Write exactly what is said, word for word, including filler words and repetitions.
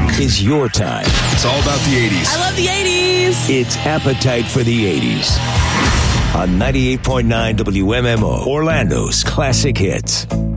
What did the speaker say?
is your time. It's all about the eighties. I love the eighties. It's Appetite for the eighties on ninety-eight point nine W M M O, Orlando's classic hits.